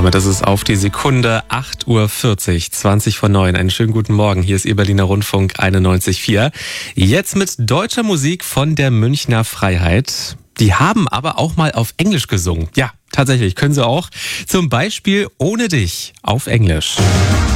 Damit ist es auf die Sekunde 8:40 Uhr, 20 vor 9. Einen schönen guten Morgen. Hier ist Ihr Berliner Rundfunk 91,4. Jetzt mit deutscher Musik von der Münchner Freiheit. Die haben aber auch mal auf Englisch gesungen. Ja, tatsächlich, können sie auch. Zum Beispiel Ohne dich auf Englisch.